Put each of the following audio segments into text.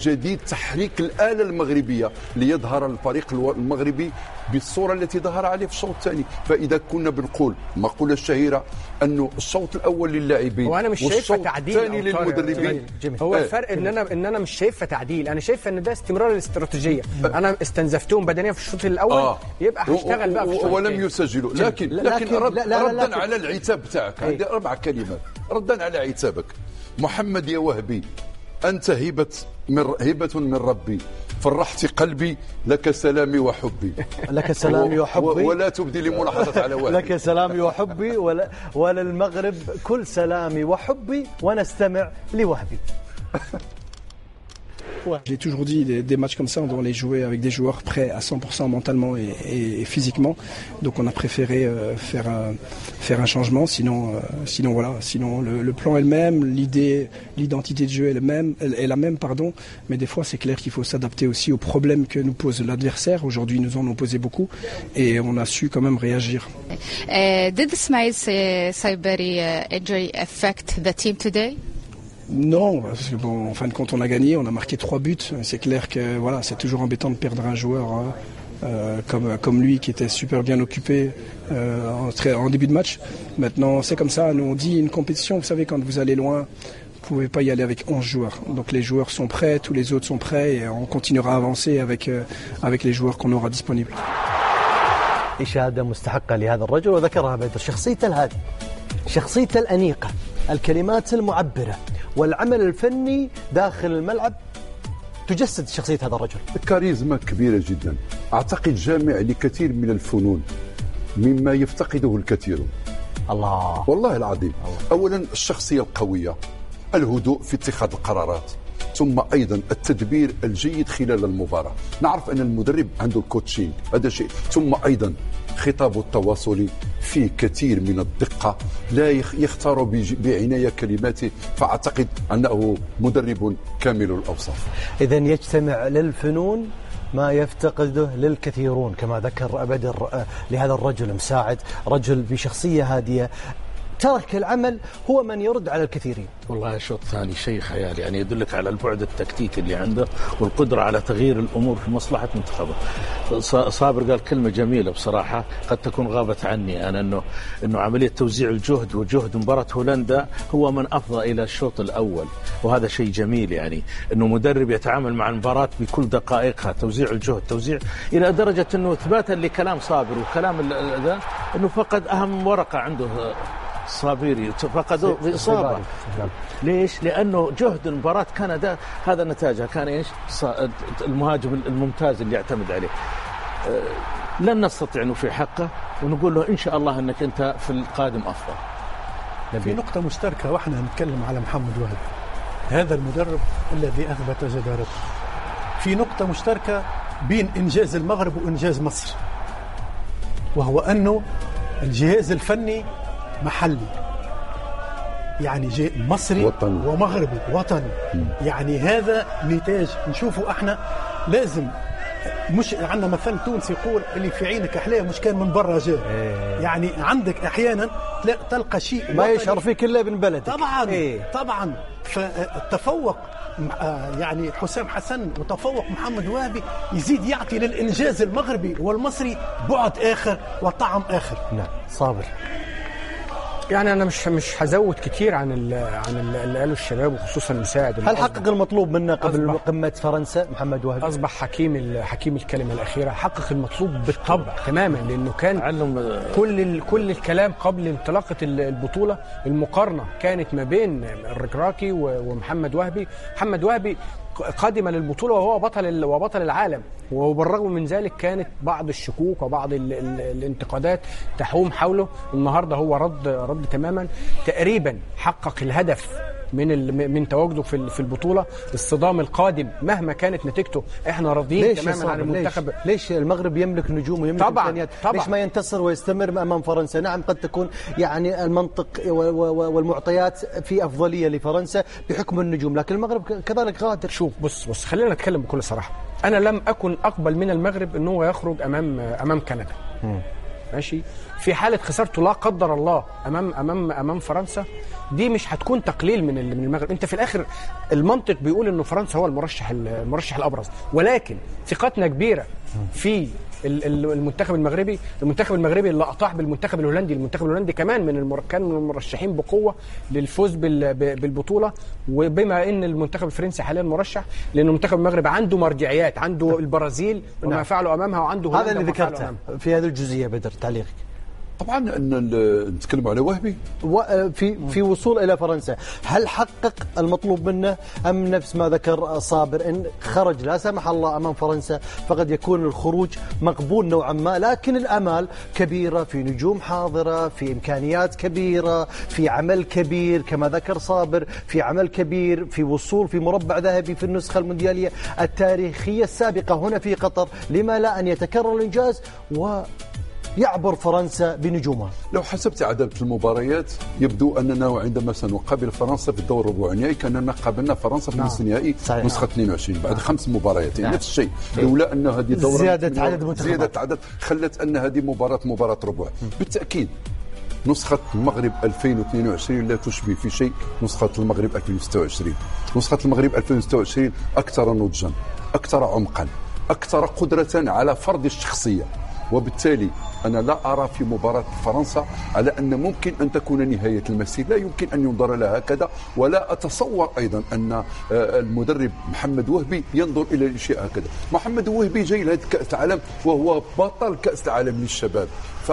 جديد تحريك الآلة المغربية ليظهر الفريق المغربي بالصورة التي ظهر عليه في الشوط الثاني. فإذا كنا بنقول المقولة الشهيرة أنه الشوط الأول للاعبين وانا مش شايفه تعديل الثاني للمدربين، هو الفرق ان انا مش شايفه تعديل، انا شايفه ان ده استمرار الاستراتيجية. انا استنزفتهم بدنيا في الشوط الاول، يبقى هشتغل بقى في الشوط ولم يسجلوا. لكن ردا على العتاب تاعك، عندي 4 كلمات ردا على عتابك. محمد يا وهبي، أنت هبة من ربي، فرحت قلبي، لك سلامي وحبي. لك سلامي وحبي ولا تبدي لي ملاحظة على وهبي. لك سلامي وحبي وللمغرب كل سلامي وحبي ونستمع لوهبي. J'ai toujours dit, des matchs comme ça, on doit les jouer avec des joueurs prêts à 100% mentalement et physiquement. Donc on a préféré faire un changement. Sinon voilà. Sinon le plan est le même, l'identité de jeu est la même, pardon. Mais des fois c'est clair qu'il faut s'adapter aussi aux problèmes que nous pose l'adversaire. Aujourd'hui nous en ont posé beaucoup et on a su quand même réagir. Did Ismail Saibari injury affect the team today? Non, parce que bon, en fin de compte, on a gagné, on a marqué 3 buts. C'est clair que voilà, c'est toujours embêtant de perdre un joueur comme lui qui était super bien occupé en début de match. Maintenant, c'est comme ça. Nous on dit une compétition. Vous savez, quand vous allez loin, vous pouvez pas y aller avec 11 joueurs. Donc les joueurs sont prêts, tous les autres sont prêts et on continuera à avancer avec les joueurs qu'on aura disponibles. إشادة مستحقة لهذا الرجل، وذكرها بدر، شخصيته الهادئة، شخصيته الأنيقة، الكلمات المعبرة والعمل الفني داخل الملعب تجسد شخصية هذا الرجل. كاريزما كبيرة جدا، أعتقد جامع لكثير من الفنون مما يفتقده الكثيرون. الله والله العظيم. أولا الشخصية القوية، الهدوء في اتخاذ القرارات، ثم أيضا التدبير الجيد خلال المباراة. نعرف أن المدرب عنده الكوتشينج، هذا شيء. ثم أيضا خطابه التواصلي فيه كثير من الدقة، لا يختار بعناية كلماته، فأعتقد أنه مدرب كامل الأوصاف. إذن يجتمع للفنون ما يفتقده للكثيرون كما ذكر بدر لهذا الرجل مساعد، رجل بشخصية هادية، ترك العمل هو من يرد على الكثيرين. والله الشوط الثاني شيء خيالي، يعني يدلك على البعد التكتيكي اللي عنده والقدرة على تغيير الأمور في مصلحة منتخبه. صابر قال كلمة جميلة بصراحة قد تكون غابت عني أنا، إنه عملية توزيع الجهد وجهد مباراة هولندا هو من أفضى إلى الشوط الأول، وهذا شيء جميل. يعني إنه مدرب يتعامل مع المباراة بكل دقائقها، توزيع الجهد، توزيع إلى درجة إنه إثباتا لكلام صابر وكلام ذا إنه فقد أهم ورقة عنده صابيري، فقدوا بإصابة. ليش؟ لأنه جهد المباراة كان هذا نتاجها، كان إيش؟ المهاجم الممتاز اللي يعتمد عليه. لن نستطيع نوفي حقه ونقول له إن شاء الله أنك أنت في القادم أفضل. في نقطة مشتركة وإحنا نتكلم على محمد وهبي، هذا المدرب الذي أثبت جدارته. في نقطة مشتركة بين إنجاز المغرب وإنجاز مصر، وهو أنه الجهاز الفني محلي، يعني مصري وطني ومغربي وطني. يعني هذا نتاج نشوفه احنا. لازم مش عندنا مثل تونسي يقول اللي في عينك احلاه مش كان من برا جاء. يعني عندك احيانا تلقى شيء ما يشعر فيك الا ابن بلدك. طبعا فالتفوق يعني حسام حسن وتفوق محمد وهبي يزيد يعطي للانجاز المغربي والمصري بعد اخر وطعم اخر. نعم صابر. يعني أنا مش هزود كتير عن اللي قاله الشباب وخصوصا المساعد. هل حقق المطلوب منا قبل قمة فرنسا محمد وهبي؟ أصبح حكيم الكلمة الأخيرة، حقق المطلوب بالطبع تماما، لأنه كان كل الكلام قبل انطلاقة البطولة، المقارنة كانت ما بين الركراكي ومحمد وهبي. محمد وهبي قادم للبطولة وهو بطل العالم، وبالرغم من ذلك كانت بعض الشكوك وبعض الانتقادات تحوم حوله. النهارده هو رد تماما، تقريبا حقق الهدف من تواجده في البطولة. الصدام القادم مهما كانت نتيجته احنا راضيين تماما عن المنتخب. ليش المغرب يملك نجوم ويملك امكانيات؟ ليش ما ينتصر ويستمر امام فرنسا؟ نعم قد تكون يعني المنطق والمعطيات في افضليه لفرنسا بحكم النجوم، لكن المغرب كذلك غادر. شوف بص خلينا نتكلم بكل صراحه. انا لم اكن اقبل من المغرب انه يخرج امام كندا. ماشي، في حاله خسارته لا قدر الله امام فرنسا، دي مش هتكون تقليل من المغرب. انت في الاخر المنطق بيقول انه فرنسا هو المرشح الابرز، ولكن ثقتنا كبيره في المنتخب المغربي اللي اطاح بالمنتخب الهولندي. المنتخب الهولندي كمان كان من المرشحين بقوه للفوز بالبطوله، وبما ان المنتخب الفرنسي حاليا مرشح، لان المنتخب المغربي عنده مرجعيات، عنده البرازيل وما فعلوا امامها، وعنده هذا اللي ذكرته في هذه الجزئيه. بدر تعليقك؟ طبعا ان نتكلم على وهبي في وصول الى فرنسا، هل حقق المطلوب منه ام نفس ما ذكر صابر ان خرج لا سمح الله امام فرنسا فقد يكون الخروج مقبول نوعا ما، لكن الامال كبيره في نجوم حاضره، في امكانيات كبيره، في عمل كبير كما ذكر صابر، في عمل كبير، في وصول في مربع ذهبي في النسخه الموندياليه التاريخيه السابقه هنا في قطر، لما لا ان يتكرر الانجاز يعبر فرنسا بنجومها؟ لو حسبت عدد المباريات يبدو أننا عندما سنقابل فرنسا في الدور الربع النهائي كأننا قابلنا فرنسا في نصف النهائي نسخة 22 بعد 5 مباريات. نفس الشيء، لولا أن هذه الدورة زيادة عدد خلت أن هذه مباراة ربع. بالتأكيد نسخة المغرب 2022 لا تشبه في شيء نسخة المغرب 2026. نسخة المغرب 2026 أكثر نضجا، أكثر عمقا، أكثر قدرة على فرض الشخصية، وبالتالي أنا لا أرى في مباراة فرنسا على أن ممكن أن تكون نهاية المسير، لا يمكن أن ينظر لها هكذا، ولا أتصور أيضا أن المدرب محمد وهبي ينظر إلى الأشياء هكذا. محمد وهبي جاي لهذا كأس العالم وهو بطل كأس العالم للشباب،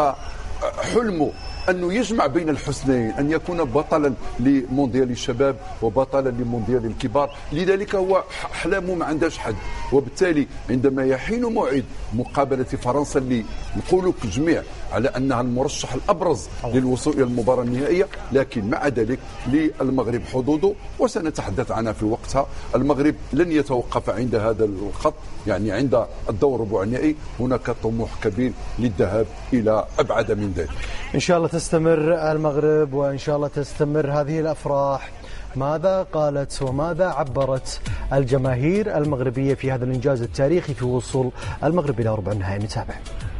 فحلمه أنه يجمع بين الحسنين، أن يكون بطلا لمونديال الشباب وبطلا لمونديال الكبار، لذلك هو أحلامه ما عندهاش حد. وبالتالي عندما يحين موعد مقابلة فرنسا اللي نقولوا الجميع على أنها المرشح الأبرز للوصول إلى المباراة النهائية، لكن مع ذلك للمغرب حظوظه وسنتحدث عنها في وقتها. المغرب لن يتوقف عند هذا الخط، يعني عند الدور ربع النهائي هناك طموح كبير للذهاب إلى أبعد من ذلك. إن شاء الله تستمر المغرب وإن شاء الله تستمر هذه الأفراح. ماذا قالت وماذا عبرت الجماهير المغربية في هذا الإنجاز التاريخي في وصول المغرب إلى ربع النهائي؟ نتابع.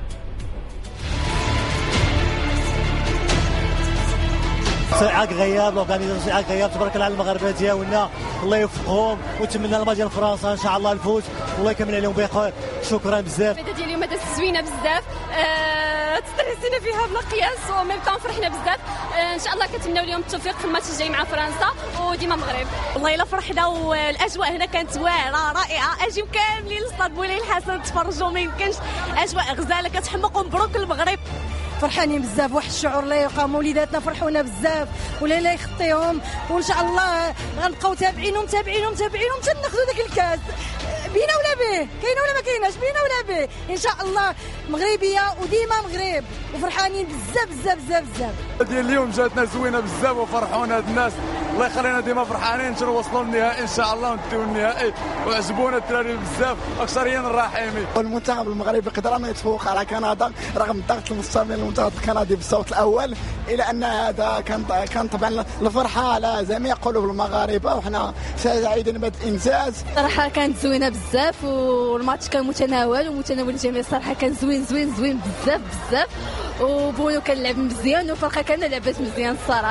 سعاق غياب لو كان سعاق غياب تبارك الله على المغاربه ديالنا، الله يوفقهم ونتمنى لهم ديال فرنسا ان شاء الله الفوز والله يكمل عليهم بخير. شكرا بزاف. البدايه ديال اليوم بدات زوينه بزاف، تستريسينا فيها بلا قياس وميم طون فرحنا بزاف. ان شاء الله كنتمناو اليوم التوفيق في الماتش الجاي مع فرنسا وديما المغرب. والله الا فرحنا والاجواء هنا كانت واعره رائعه، اجيو كاملين للصاد بولاي الحسن تفرجوا، ما يمكنش اجواء غزاله كتحمق. ومبروك المغرب، فرحانين بزاف، واحد الشعور لا يقام. وليداتنا فرحونا بزاف ولا لا يخطيهم، وان شاء الله غنبقاو تابعينهم حتى ناخذوا داك الكاس. بينا ولا به، كاينه ولا ما كايناش، بينا ولا به ان شاء الله. مغربيه وديما مغرب، وفرحانين بزاف بزاف بزاف بزاف. ديال اليوم جاتنا زوينه بزاف وفرحونا هاد الناس، الله يخلينا ديما فرحانين نوصلوا للنهائي ان شاء الله ونديو النهائي. وعجبونا الدراري بزاف اكثريا الرحيمي. المنتخب المغربي قدر انه يتفوق على كندا رغم الضغط المستمر المنتخب الكندي بالصوت الاول، الى ان هذا كان طبعا الفرحه على جميع قلوب المغاربه، وحنا سعيدين بهذا الانجاز. صراحه كانت زوينه بزاف والماتش كان متناول ومتناول الجميع. الصراحه كان زوين بزاف بزاف، وبونو كان لعب مزيان وفرقه كان لعبت مزيان الصراحه.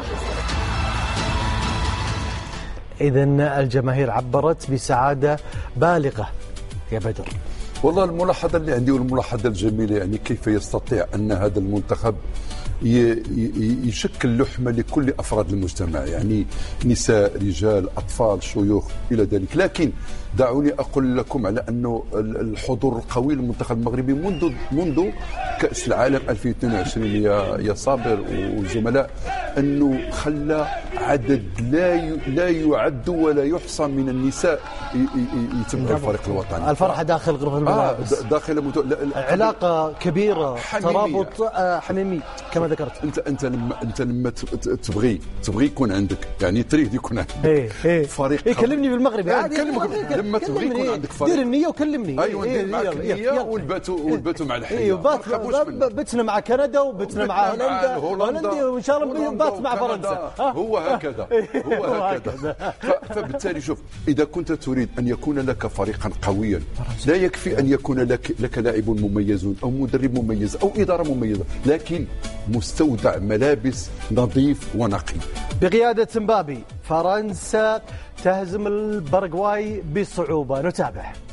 إذن الجماهير عبرت بسعادة بالغة يا بدر. والله الملاحظة اللي عندي والملاحظة الجميلة، يعني كيف يستطيع أن هذا المنتخب يشكل لحمة لكل أفراد المجتمع، يعني نساء، رجال، أطفال، شيوخ إلى ذلك. لكن دعوني أقول لكم على أنه الحضور القوي للمنتخب المغربي منذ كأس العالم 2022 يا صابر والزملاء، أنه خلى عدد لا يعد ولا يحصى من النساء يتبعوا الفريق الوطني. الفرحة داخل غرفة الملابس، داخل علاقة كبيرة، ترابط حميمي كما ذكرت. انت لما تبغي يكون عندك، يعني تريد يكون عندك فريق كلمني بالمغربي عادي. لما تبغي يكون عندك فريق دير النية وكلمني. ايوه ندير معك النية ونباتوا مع الحية. بتنا مع كندا وبتنا مع هولندا وان شاء الله نبات مع فرنسا. هو هكذا فبالتالي شوف، اذا كنت تريد ان يكون لك فريقا قويا لا يكفي ان يكون لك لاعب مميزون او مدرب مميز او اداره مميزه، لكن مستودع ملابس نظيف ونقي. بقيادة مبابي فرنسا تهزم البرغواي بصعوبة. نتابع.